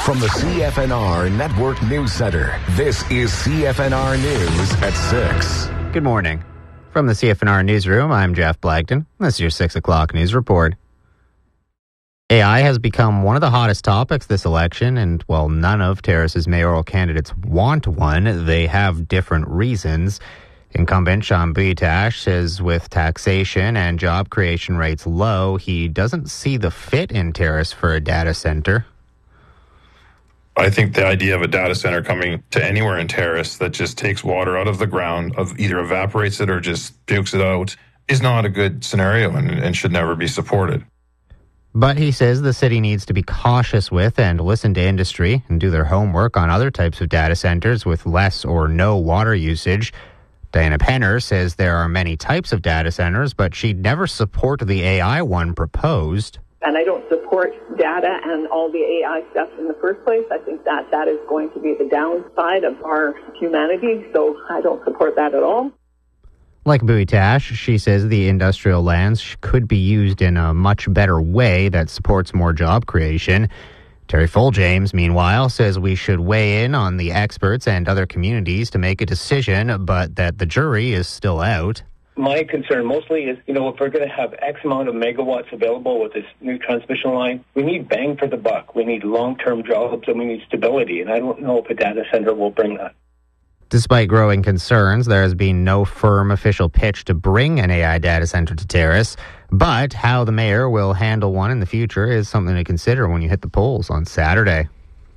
From the CFNR Network News Center, this is CFNR News at 6. Good morning. From the CFNR Newsroom, I'm Jeff Blagden. This is your 6 o'clock news report. AI has become one of the hottest topics this election, and while none of Terrace's mayoral candidates want one, they have different reasons. Incumbent Sean Buytash says with taxation and job creation rates low, he doesn't see the fit in Terrace for a data center. I think the idea of a data center coming to anywhere in Terrace that just takes water out of the ground, either evaporates it or just pukes it out, is not a good scenario and should never be supported. But he says the city needs to be cautious with and listen to industry and do their homework on other types of data centers with less or no water usage. Diana Penner says there are many types of data centers, but she'd never support the AI one proposed. And I don't support data and all the AI stuff in the first place. I think that is going to be the downside of our humanity, so I don't support that at all. Like Buytash, she says the industrial lands could be used in a much better way that supports more job creation. Terry Foljames, meanwhile, says we should weigh in on the experts and other communities to make a decision, but that the jury is still out. My concern mostly is, if we're going to have X amount of megawatts available with this new transmission line, we need bang for the buck. We need long-term jobs and we need stability, and I don't know if a data center will bring that. Despite growing concerns, there has been no firm official pitch to bring an AI data center to Terrace, but how the mayor will handle one in the future is something to consider when you hit the polls on Saturday.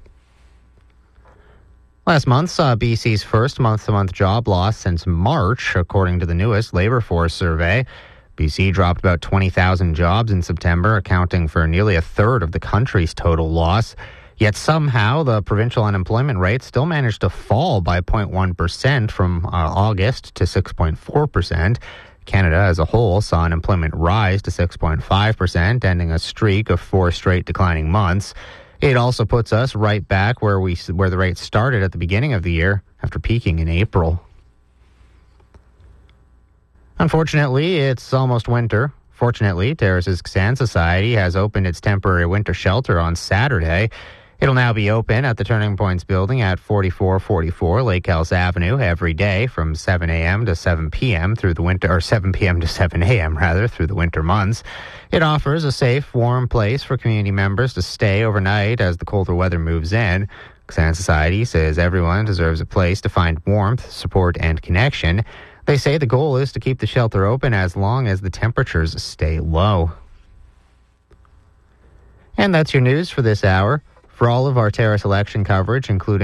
Last month saw BC's first month-to-month job loss since March, according to the newest Labour Force survey. BC dropped about 20,000 jobs in September, accounting for nearly a third of the country's total loss. Yet somehow the provincial unemployment rate still managed to fall by 0.1% from August to 6.4%. Canada as a whole saw unemployment rise to 6.5%, ending a streak of 4 straight declining months. It also puts us right back where the rate started at the beginning of the year, after peaking in April. Unfortunately, it's almost winter. Fortunately, Terrace's Sand Society has opened its temporary winter shelter on Saturday. It'll now be open at the Turning Points building at 4444 Lake Ellis Avenue every day from 7 a.m. to 7 p.m. through the winter, or 7 p.m. to 7 a.m. rather, through the winter months. It offers a safe, warm place for community members to stay overnight as the colder weather moves in. Sand Society says everyone deserves a place to find warmth, support, and connection. They say the goal is to keep the shelter open as long as the temperatures stay low. And that's your news for this hour. For all of our Terrace election coverage, including